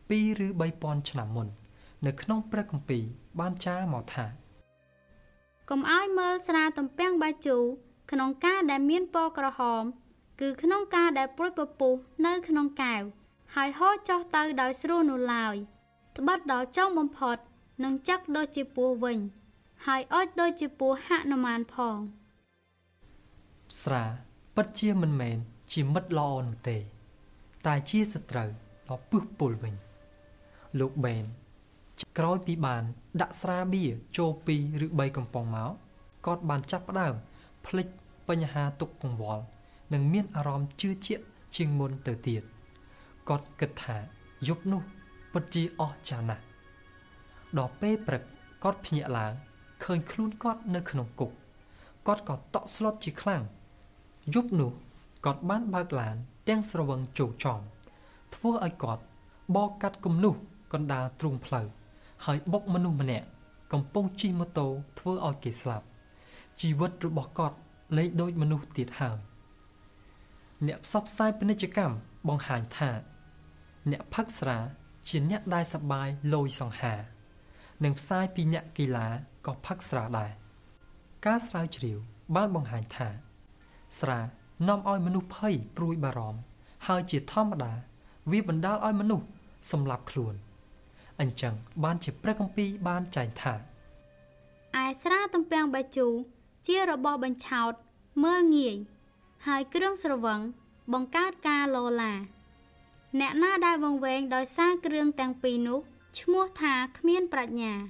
2 ឬ 3,000 ឆ្នាំមុននៅក្នុងព្រះគម្ពីរបានចារមកថាកុំឲ្យមើលស្រាទំពាំងបាយជូរក្នុងការដែលមានពណ៌ក្រហមគឺក្នុងការដែលព្រួយពពុះនៅក្នុងកែវហើយហូរចុះទៅដោយស្រួលនោះឡើយត្បិតដល់ចុងបំផុតនឹងចាក់ដូចជាពស់វិញហើយអុចដូចជាពស់ហនុមានផងស្រាពិតជាមិនមែនជាមិត្តល្អនោះទេតែជាសត្រូវដ៏ពឹសពុលវិញលោកបេនក្រោយពីបានដាក់ស្រាបៀរចូល2 ឬ 3 កំប៉ុងមកគាត់បានចាប់ផ្ដើមភ្លេចបញ្ហាទុក្ខកង្វល់និងមានអារម្មណ៍ជឿជាក់ជាងមុនទៅទៀតគាត់គិតថាយប់នោះពិតជាអស្ចារ្យណាស់ដល់ពេលព្រឹកគាត់ភ្ញាក់ឡើងឃើញខ្លួនគាត់នៅក្នុងគុកគាត់ក៏តក់ស្លុតជាខ្លាំងយប់នោះគាត់បានបើកឡានទាំងស្រវឹងជោគចំធ្វើឲ្យគាត់បកកាត់គំនូសកណ្ដាលទ្រូងផ្លូវហើយបុកមនុស្សម្នាក់កំពុងជិះម៉ូតូធ្វើឲ្យគេស្លាប់ជីវិតរបស់គាត់លែងដូចមនុស្សទៀតហើយអ្នកផ្សព្វផ្សាយពាណិជ្ជកម្មបង្ហាញថាអ្នកផឹកស្រាជាអ្នកដែលសប្បាយលយសង្ហានិងផ្សាយពីអ្នកកីឡាក៏ផឹកស្រាដែរការស្រាវជ្រាវបានបង្ហាញថាស្រានាំឲ្យមនុស្សភ័យព្រួយបារម្ភហើយជាធម្មតាវាបណ្ដាលឲ្យមនុស្សសម្លាប់ខ្លួនអញ្ចឹងបានជាព្រះគម្ពីរបានចែងថាឯស្រាទំពាំងបាយជូរជារបស់បញ្ឆោតមើលងាយហើយគ្រឿងស្រវឹងបង្កើតការលោឡាអ្នកណាដែលវង្វេងដោយសារគ្រឿងទាំងពីរនោះឈ្មោះថាគ្មានប្រាជ្ញា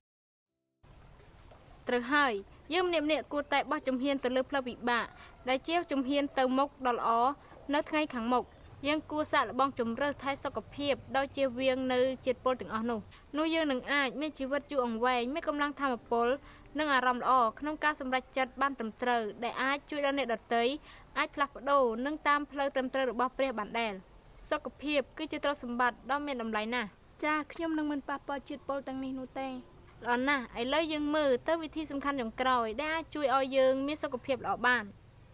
ត្រូវហើយយើងម្នាក់ៗគួរតែបោះជំហានទៅលើផ្លូវវិបាកដែលជាជំហានទៅមុខដ៏ល្អនៅថ្ងៃខាងមុខយើងគួរសាកល្បងជំរើសថែសុខភាពដោយជៀសវាងនៅជាតិពុលទាំងអស់នោះយើងនឹងអាចមានជីវិតយូរអង្វែងមានកម្លាំងធម៌ពលនិងអារម្មណ៍ល្អក្នុងការសម្រេចចិត្តបានត្រឹមត្រូវដែលអាចជួយដល់អ្នកដទៃអាចផ្លាស់ប្ដូរនិងតាមផ្លូវត្រឹមត្រូវរបស់ព្រះបានដែរសុខភាពគឺជាទ្រព្យសម្បត្តិដ៏មានតម្លៃណាស់ចាខ្ញុំនឹងមិនប៉ះពាល់ជាតិពុលទាំងនេះនោះទេល្អណាស់ឥឡូវយើងមើលទៅវិធីសំខាន់ចុងក្រោយដែលអាចជួយឲ្យយើងមានសុខភាពល្អបាន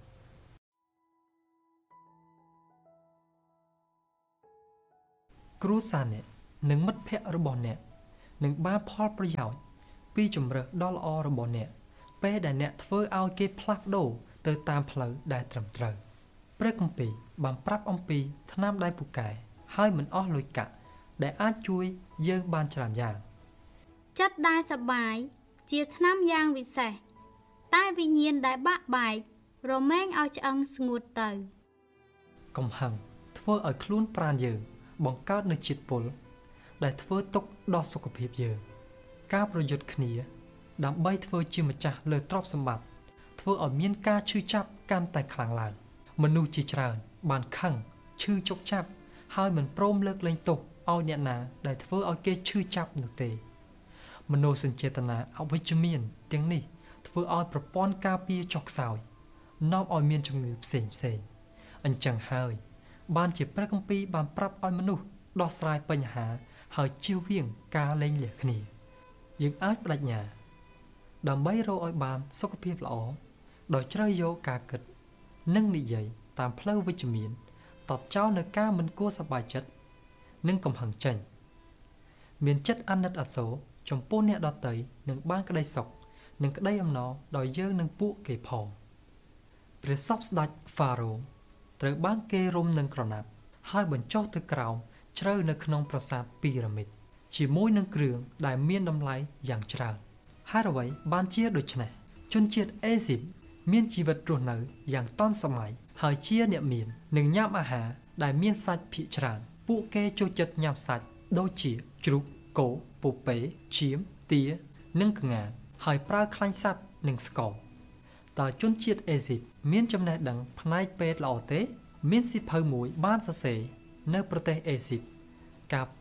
គ្រួសារអ្នកនិងមិត្តភ័ក្តិរបស់អ្នកនឹងបានផលប្រយោជន៍ពីជម្រើសដ៏ល្អរបស់អ្នកពេលដែលអ្នកធ្វើឲ្យគេផ្លាស់ប្ដូរទៅតាមផ្លូវដែលត្រឹមត្រូវព្រះគម្ពីរបានប្រាប់អំពីថ្នាំដែលពូកែហើយមិនអស់លុយកាក់ដែលអាចជួយយើងបានច្រើនយ៉ាងចិត្តដែលសប្បាយជាថ្នាំយ៉ាងវិសេសតែវិញ្ញាណដែលបាក់បែករមែងឲ្យឆ្អឹងស្ងួតទៅកំហឹងធ្វើឲ្យខ្លួនប្រាណយើងបង្កើតនូវជាតិពុលដែលធ្វើទុកដល់សុខភាពយើងការប្រយុទ្ធគ្នាដើម្បីធ្វើជាម្ចាស់លើទ្រព្យសម្បត្តិធ្វើឲ្យមានការឈឺចាប់កាន់តែខ្លាំងឡើងមនុស្សជាច្រើនបានខឹងឈឺជោគចាប់ហើយមិនព្រមលើកលែងទោសឲ្យអ្នកណាដែលធ្វើឲ្យគេឈឺចាប់នោះទេមនោសញ្ចេតនាអវិជ្ជមានទាំងនេះធ្វើឲ្យប្រព័ន្ធការពារចុះខ្សោយនាំឲ្យមានជំងឺផ្សេងអញ្ចឹងហើយបានជាព្រះគម្ពីរបានប្រាប់ឲ្យមនុស្សដោះស្រាយបញ្ហាហើយជៀសវាងការលែងលះគ្នាយើងអាចបដិញ្ញាដើម្បីរកឲ្យបានសុខភាពល្អដោយជ្រើសយកការគិតនិងនិយាយតាមផ្លូវវិជ្ជមានតបចោលនៅការមិនគួរសប្បាយចិត្តនិងកំហឹងចេញមានចិត្តអាណិតអាសូរចំពោះអ្នកដទៃនឹងបានក្តីសុខនិងក្តីអំណរដោយយើងនឹងពួកគេផងព្រះសពស្ដេចហ្វារ៉ូត្រូវបានគេរុំនឹងក្រណាត់ហើយបញ្ចុះទៅក្រោមជ្រៅនៅក្នុងប្រាសាទពីរ៉ាមីតជាមួយនឹងគ្រឿងដែលមានតម្លៃយ៉ាងច្រើនហើយអ្វីបានជាដូច្នេះជនជាតិអេស៊ីបមានជីវិតរស់នៅយ៉ាងទាន់សម័យហើយជាអ្នកមាននឹងញ៉ាំអាហារដែលមានសាច់ភាគច្រើនពួកគេចូលចិត្តញ៉ាំសាច់ដូចជាជ្រូកគោពពែឈាមទានិងក្ងាហើយប្រើខ្លាញ់សត្វនិងស្ករតើជនជាតិអេស៊ីបមានចំណេះដឹងផ្នែកពេទ្យល្អទេមានសៀវភៅមួយបានសរសេរនៅប្រទេសអេស៊ីបកាលពី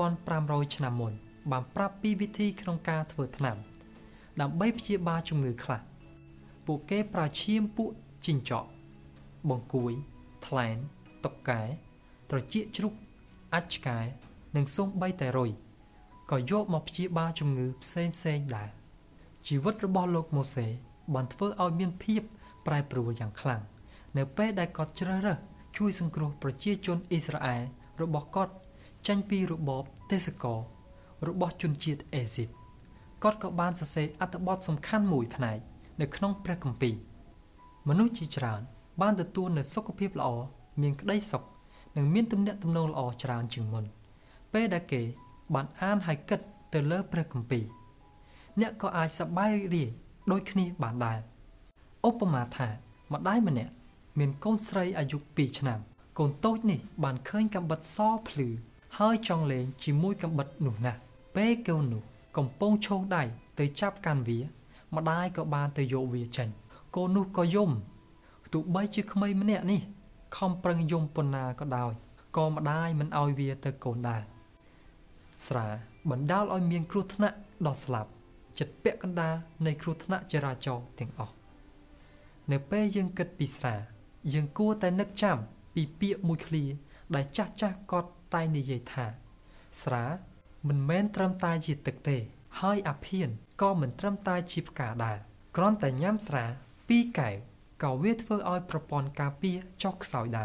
3,500 ឆ្នាំមុនបានប្រាប់ពីវិធីក្នុងការធ្វើថ្នាំដើម្បីព្យាបាលជំងឺខ្លះពួកគេប្រើឈាមពួកជីងចក់បង្គួយថ្លែនតុកកែត្រចៀកជ្រូកអាចឆ្កែនិងសូម្បីតែរុយក៏យកមកព្យាបាលជំងឺផ្សេងដែរជីវិតរបស់លោកម៉ូសេបានធ្វើឲ្យមានភាពប្រែប្រួលយ៉ាងខ្លាំងនៅពេលដែលគាត់ជ្រើសរើសជួយសង្គ្រោះប្រជាជនអ៊ីស្រាអែលរបស់គាត់ចេញពីរបបទេសកលរបស់ជនជាតិអេស៊ីបគាត់ក៏បានសរសេរអត្ថបទសំខាន់មួយផ្នែកនៅក្នុងព្រះគម្ពីរមនុស្សជាច្រើនបានទទួលនូវសុខភាពល្អមានក្តីសុខនិងមានទំនាក់ទំនងល្អច្រើនជាងមុនពេលដែលគេបានអានហើយគិតទៅលើព្រះគម្ពីរអ្នកក៏អាចសប្បាយរីករាយដូចគ្នាបានដែរឧបមាថាម្ដាយម្នាក់មានកូនស្រីអាយុ2ឆ្នាំកូនតូចនេះបានឃើញកាំបិតសភ្លឺហើយចង់លេងជាមួយកាំបិតនោះណាស់ពេលកូននោះកំពុងឈោងដៃទៅចាប់កាន់វាម្ដាយក៏បានទៅយកវាចេញកូននោះក៏យំទោះបីជាក្មេងម្នាក់នេះខំប្រឹងយំប៉ុណ្ណាក៏ដោយក៏ម្ដាយមិនឲ្យវាទៅកូនដែរស្រាបណ្ដាលឲ្យមានគ្រោះថ្នាក់ដល់ស្លាប់ចិត្តពាក់កណ្ដាលនៃគ្រោះថ្នាក់ចរាចរណ៍ទាំងអស់នៅពេលយើងគិតពីស្រាយើងគួរតែនឹកចាំពីពាក្យមួយឃ្លាដែលចាស់គាត់តែងនិយាយថាស្រាមិនមែនត្រឹមតែជាទឹកទេហើយអាភៀនក៏មិនត្រឹមតែជាផ្កាដែរគ្រាន់តែញ៉ាំស្រា2កែវក៏វាធ្វើឲ្យប្រព័ន្ធការពារចុះខ្សោយដែរហ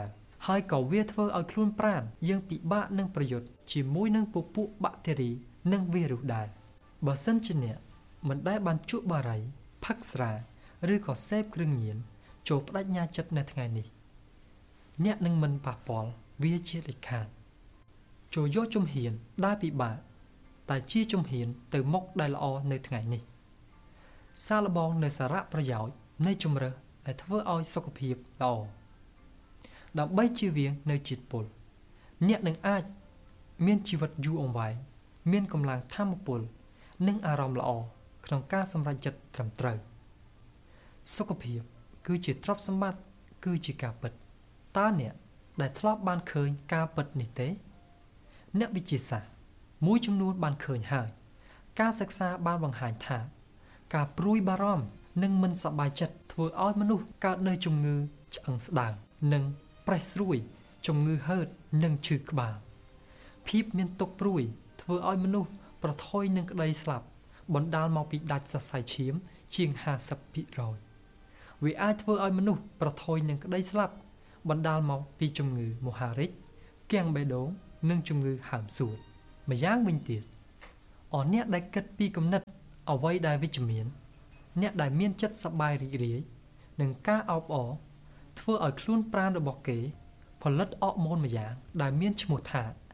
ហើយក៏វាធ្វើឲ្យខ្លួនប្រាណយើងពិបាកនឹងប្រយុទ្ធជាមួយនឹងពពួកបាក់តេរីនិងវីរុសដែរបើសិនជាអ្នកមិនដែលបានជក់បារីផឹកស្រាឬក៏សេពគ្រឿងញៀនចូលបដិញ្ញាចិត្តនៅថ្ងៃនេះអ្នកនឹងមិនប៉ះពាល់វាជាដាច់ខាតចូលយកជំហានដែលពិបាកតែជាជំហានទៅមុខដែលល្អនៅថ្ងៃនេះសាកល្បងនៅសារៈប្រយោជន៍នៃជំរើសដែលធ្វើឲ្យសុខភាពល្អដើម្បីជៀសវាងនៅជាតិពុលអ្នកនឹងអាចមានជីវិតយូរអង្វែងមានកម្លាំងធម៌ពលនិងអារម្មណ៍ល្អក្នុងការសម្រេចចិត្តត្រឹមត្រូវសុខភាពគឺជាទ្រព្យសម្បត្តិគឺជាការពិតតើអ្នកដែលធ្លាប់បានឃើញការពិតនេះទេអ្នកវិទ្យាសាស្ត្រមួយចំនួនបានឃើញហើយការសិក្សាបានបង្ហាញថាការព្រួយបារម្ភនិងមិនសប្បាយចិត្តធ្វើឲ្យមនុស្សកើតនូវជំងឺឆ្អឹងស្ដើងនិងប្រេះស្រួយជំងឺហឺតនិងឈឺក្បាលភាពមានទុក្ខព្រួយធ្វើឲ្យមនុស្សប្រថុយនឹងក្តីស្លាប់បណ្ដាលមកពីដាច់សរសៃឈាមជាង 50% វាអាចធ្វើឲ្យមនុស្សប្រថុយនឹងក្តីស្លាប់បណ្ដាលមកពីជំងឺមហារីកគាំងបេះដូងនិងជំងឺហើមសួតម្យ៉ាងវិញទៀតអអ្នកដែលគិតពីគំនិតអ្វីដែលវិជ្ជមានអ្នកដែលមានចិត្តសប្បាយរីករាយនឹងការអបអរធ្វើឲ្យខ្លួនប្រាណរបស់គេផលិតអរម៉ូនម្យ៉ាងដែលមានឈ្មោះថា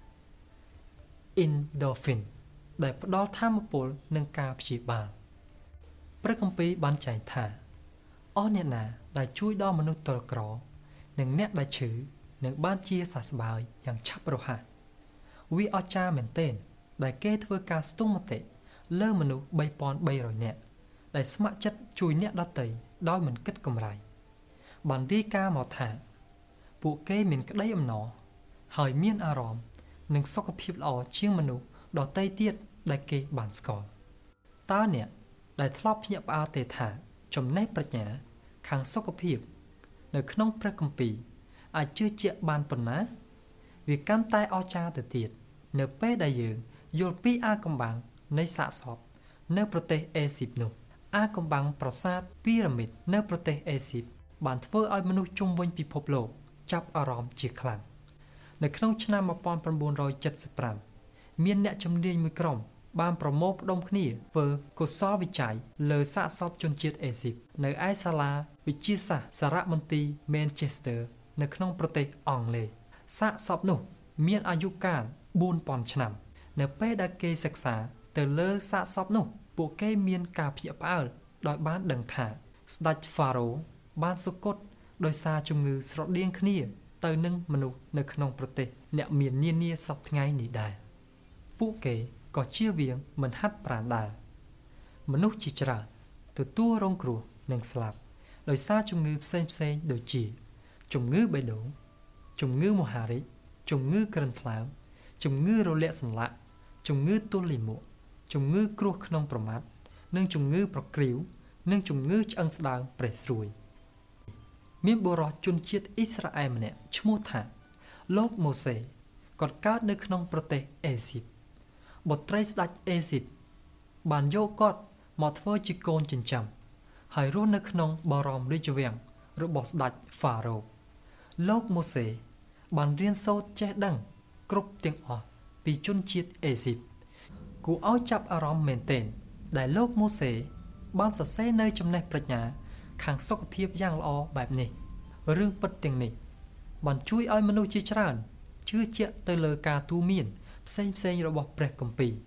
endorphin ដែលផ្ដល់ថាមពលនិងការព្យាបាលព្រះគម្ពីរបានចែងថាអស់អ្នកណាដែលជួយដល់មនុស្សទល់ក្រនិងអ្នកដែលឈឺនឹងបានជាសះស្បើយយ៉ាងឆាប់រហ័សវាអស្ចារ្យមែនទែនដែលគេធ្វើការស្ទង់មតិលើមនុស្ស 3,300 នាក់ដែលស្ម័គ្រចិត្តជួយអ្នកដទៃដោយមិនគិតកម្រៃបានរាយការណ៍មកថាពួកគេមានក្តីអំណរហើយមានអារម្មណ៍និងសុខភាពល្អជាងមនុស្សដទៃទៀតដែលគេបានស្គាល់តើអ្នកដែលធ្លាប់ភ្ញាក់ផ្អើលទេថាចំណេះប្រាជ្ញាខាងសុខភាពនៅក្នុងព្រះគម្ពីរអាចជឿជាក់បានប៉ុណ្ណាវាកាន់តែអស្ចារ្យទៅទៀតនៅពេលដែលយើងយល់ពីអាកំបាំងនៃសាកសពនៅប្រទេសអេស៊ីបនោះអាកំបាំងប្រាសាទពីរ៉ាមីតនៅប្រទេសអេស៊ីបបានធ្វើឲ្យមនុស្សជុំវិញពិភពលោកចាប់អារម្មណ៍ជាខ្លាំងនៅក្នុងឆ្នាំ1975មានអ្នកជំនាញមួយក្រុមបានប្រមូលផ្ដុំគ្នាធ្វើកុសលវិច័យលើសាកសពជនជាតិអេស៊ីបនៅឯសាលាវិទ្យាសាស្ត្រសារមន្ទីរ Manchester នៅក្នុងប្រទេសអង់គ្លេសសាកសពនោះមានអាយុកាល 4,000 ឆ្នាំនៅពេលដែលគេសិក្សាទៅលើសាកសពនោះពួកគេមានការភ្ញាក់ផ្អើលដោយបានដឹងថាស្ដេចហ្វារ៉ូបានសុគតដោយសារជំងឺស្រដៀងគ្នាទៅនឹងមនុស្សនៅក្នុងប្រទេសអ្នកមាននានាសពថ្ងៃនេះដែរពួកគេក៏ជៀសវាងមិនហាត់ប្រាណដែរមនុស្សជាច្រើនទទួលរងគ្រោះនិងស្លាប់ដោយសារជំងឺផ្សេងៗដូចជាជំងឺបេះដូងជំងឺមហារីកជំងឺគ្រុនថ្លើមជំងឺរលាកសន្លាក់ជំងឺទល់លាមកជំងឺគ្រោះក្នុងប្រមាត់និងជំងឺប្រគ្រីវនិងជំងឺឆ្អឹងស្ដើងប្រេះស្រួយមានបុរសជនជាតិអ៊ីស្រាអែលម្នាក់ឈ្មោះថាលោកម៉ូសេគាត់កើតនៅក្នុងប្រទេសអេស៊ីបបុត្រីស្ដេចអេស៊ីបបានយកគាត់មកធ្វើជាកូនចិញ្ចឹមហើយរស់នៅក្នុងបរមរាជវាំងរបស់ស្ដេចហ្វារ៉ូលោកម៉ូសេបានរៀនសូត្រចេះដឹងគ្រប់ទាំងអស់ពីជនជាតិអេស៊ីបគួរឲ្យចាប់អារម្មណ៍មែនទែនដែលលោកម៉ូសេបានសរសេរនៅចំណេះប្រាជ្ញាខាងសុខភាពយ៉ាងល្អបែបនេះរឿងពិតទាំងនេះបានជួយឲ្យមនុស្សជាច្រើនជឿជាក់ទៅលើការទូន្មានផ្សេងៗរបស់ព្រះគម្ពីរ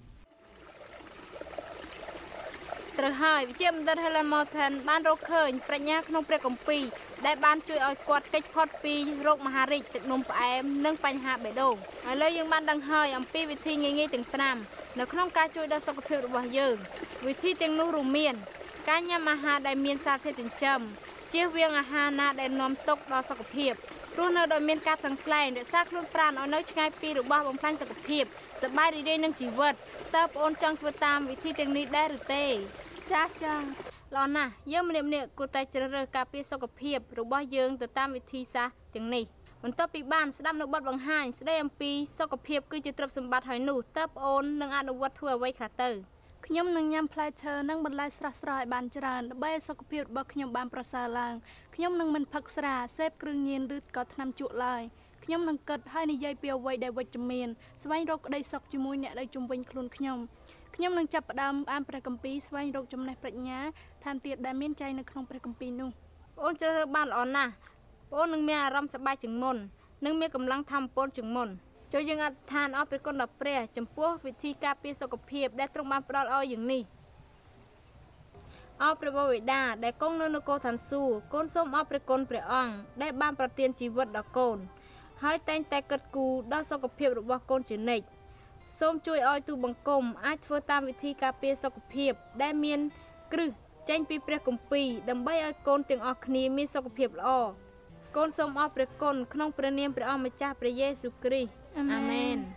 ត្រូវហើយវិជ្ជាបណ្ឌិត Helen Morton បានរកឃើញប្រាជ្ញាក្នុងព្រះគម្ពីរដែលបានជួយឲ្យគាត់គេចផុតពីโรคមហារីកទឹកនោមផ្អែមនិងបញ្ហាបេះដូងឥឡូវយើងបានដឹងហើយអំពីវិធីងាយៗទាំង5នៅក្នុងការជួយដល់សុខភាពរបស់យើងវិធីទាំងនោះរួមមានការញ៉ាំអាហារដែលមានសារធាតុចិញ្ចឹមជៀសវាងអាហារណាដែលនាំទុក្ខដល់សុខភាពរស់នៅដោយមានការថ្លឹងថ្លែងរក្សាខ្លួនប្រាណឲ្យនៅឆ្ងាយពីរបស់បំផ្លាញសុខភាពសប្បាយរីករាយនឹងជីវិតតើបងអូនចង់ធ្វើតាមវិធីទាំងនេះដែរឬទេចា៎ល្អណាស់យើងម្នាក់ៗគួរតែជ្រើសរើសការពារសុខភាពរបស់យើងទៅតាមវិធីសាស្ត្រទាំងនេះបន្ទាប់ពីបានស្ដាប់នៅបទបង្ហាញស្ដីអំពីសុខភាពគឺជាទ្រព្យសម្បត្តិហើយនោះតើបងអូននឹងអនុវត្តធ្វើអ្វីខ្លះទៅខ្ញុំនឹងញ៉ាំផ្លែឈើនិងបន្លែស្រស់ៗឲ្យបានច្រើនដើម្បីឲ្យសុខភាពរបស់ខ្ញុំបានប្រសើរឡើងខ្ញុំនឹងមិនផឹកស្រាសេពគ្រឿងញៀនឬក៏ថ្នាំជក់ឡើយខ្ញុំនឹងគិតហើយនិយាយពីអ្វីដែលវិជ្ជមានស្វែងរកក្តីសុខជាមួយអ្នកដែលជំនវិញខ្លួនខ្ញុំនឹងចាប់ផ្ដើមអានព្រះគម្ពីរស្វែងរកចំណេះប្រាជ្ញាថែមទៀតដែលមានចែងនៅក្នុងព្រះគម្ពីរនោះអូនជ្រើសរើសបានល្អណាស់អូននឹងមានអារម្មណ៍សប្បាយជាងមុននិងមានកម្លាំងថាមពលជាងមុនចូលយើងអធិដ្ឋានអរព្រះគុណដល់ព្រះចំពោះវិធីការពារសុខភាពដែលទ្រង់បានផ្ដល់ឲ្យយើងនេះអរព្រះបិតាដែលគង់នៅនគរឋានសួគ៌កូនសូមអរព្រះគុណព្រះអង្គដែលបានប្រទានជីវិតដល់កូនហើយតែងតែគិតគូរដល់សុខភាពរបស់កូនជានិច្ចសូមជួយឲ្យទូបង្គំអាចធ្វើតាមវិធីការពារសុខភាពដែលមានគ្រឹះចេញពីព្រះគម្ពីរដើម្បីឲ្យកូនទាំងអស់គ្នាមានសុខភាពល្អកូនសូមអរព្រះគុណក្នុងព្រះនាមព្រះអង្គម្ចាស់ព្រះយេស៊ូវគ្រីស្ទអាមែន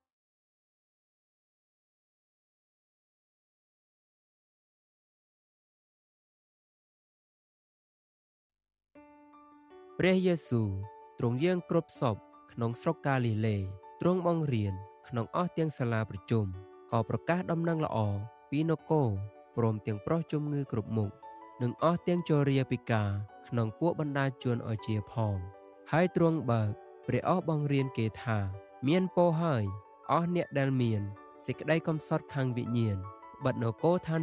ព្រះយេស៊ូវទ្រង់យាងគ្រប់សពក្នុងស្រុកកាលីលេទ្រង់បង្រៀនក្នុងអស់ទាំងសាលាប្រជុំក៏ប្រកាសដំណឹងល្អពីនគរព្រមទាំងប្រោះជំងឺគ្រប់មុខនិងអស់ទាំងជរាពិការក្នុងពួកបណ្ដាជនឲ្យជាផងហើយទ្រង់បើកព្រះអស់បង្រៀនគេថាមានពរហើយអស់អ្នកដែលមានសេចក្តីកំសត់ខាងវិញ្ញាណបិទនគរឋាន